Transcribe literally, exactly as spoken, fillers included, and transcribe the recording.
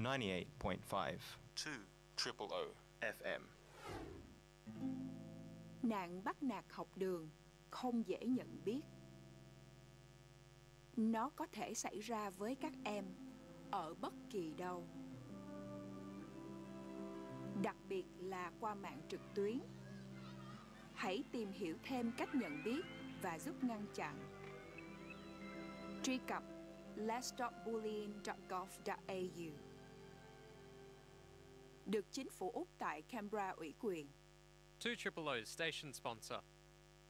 ninety-eight point five two triple O F M. Nạn bắt nạt học đường không dễ nhận biết. Nó có thể xảy ra với các em ở bất kỳ đâu, đặc biệt là qua mạng trực tuyến. Hãy tìm hiểu thêm cách nhận biết và giúp ngăn chặn. Truy cập let's stop bullying dot gov dot a u. Được chính phủ Úc tại Canberra ủy quyền. two triple O's station sponsor.